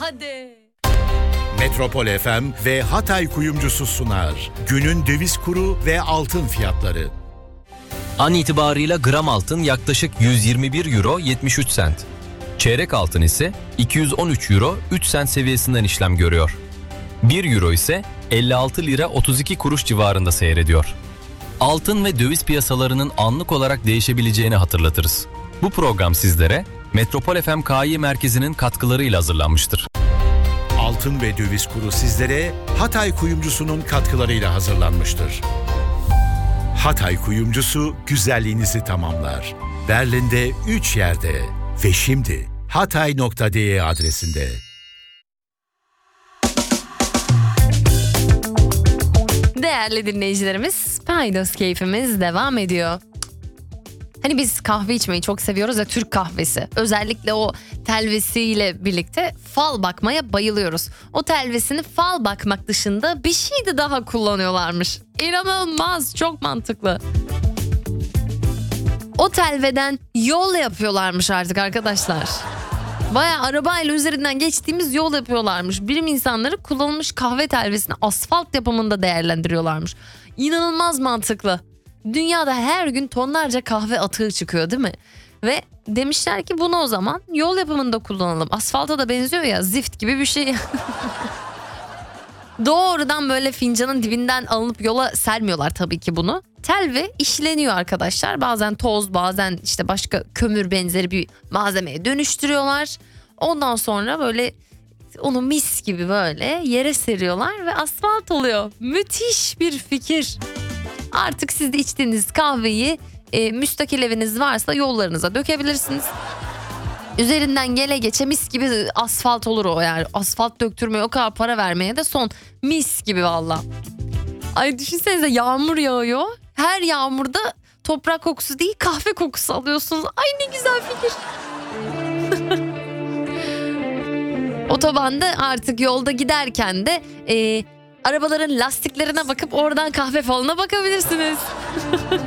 hadi. Metropol FM ve Hatay Kuyumcusu sunar. Günün döviz kuru ve altın fiyatları. An itibarıyla gram altın yaklaşık 121 euro 73 sent. Çeyrek altın ise 213 euro 3 sent seviyesinden işlem görüyor. 1 euro ise 56 lira 32 kuruş civarında seyrediyor. Altın ve döviz piyasalarının anlık olarak değişebileceğini hatırlatırız. Bu program sizlere Metropol FM KI Merkezi'nin katkılarıyla hazırlanmıştır. Altın ve döviz kuru sizlere Hatay Kuyumcusu'nun katkılarıyla hazırlanmıştır. Hatay Kuyumcusu güzelliğinizi tamamlar. Berlin'de 3 yerde ve şimdi hatay.de adresinde. Değerli dinleyicilerimiz, Paydos keyfimiz devam ediyor. Hani biz kahve içmeyi çok seviyoruz ya, Türk kahvesi. Özellikle o telvesiyle birlikte fal bakmaya bayılıyoruz. O telvesini fal bakmak dışında bir şey de daha kullanıyorlarmış. İnanılmaz, çok mantıklı. O telveden yol yapıyorlarmış artık arkadaşlar. Bayağı arabayla üzerinden geçtiğimiz yol yapıyorlarmış. Bilim insanları kullanılmış kahve telvesini asfalt yapımında değerlendiriyorlarmış. İnanılmaz mantıklı. Dünyada her gün tonlarca kahve atığı çıkıyor değil mi? Ve demişler ki bunu o zaman yol yapımında kullanalım. Asfalta da benziyor ya, zift gibi bir şey. Doğrudan böyle fincanın dibinden alınıp yola sermiyorlar tabii ki bunu. Telve işleniyor arkadaşlar. Bazen toz, bazen işte başka kömür benzeri bir malzemeye dönüştürüyorlar. Ondan sonra böyle onu mis gibi böyle yere seriyorlar ve asfalt oluyor. Müthiş bir fikir. Artık siz de içtiğiniz kahveyi müstakil eviniz varsa yollarınıza dökebilirsiniz. Üzerinden gele geçe mis gibi asfalt olur o yani. Asfalt döktürmeye o kadar para vermeye de son. Mis gibi valla. Ay düşünsenize, yağmur yağıyor. Her yağmurda toprak kokusu değil kahve kokusu alıyorsunuz. Ay ne güzel fikir. Otobanda artık yolda giderken de arabaların lastiklerine bakıp oradan kahve falına bakabilirsiniz.